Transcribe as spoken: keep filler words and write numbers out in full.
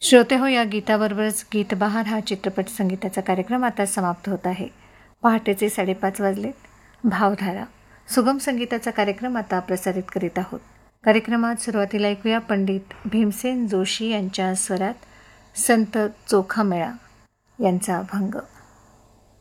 श्रोते हो, या गीताबरोबरच गीतबहार हा चित्रपट संगीताचा कार्यक्रम आता समाप्त होत आहे. पहाटेचे साडेपाच वाजलेत. भावधारा सुगम संगीताचा कार्यक्रम आता प्रसारित करीत आहोत. कार्यक्रमात सुरुवातीला ऐकूया पंडित भीमसेन जोशी यांच्या स्वरात संत चोखामेळा यांचा अभंग.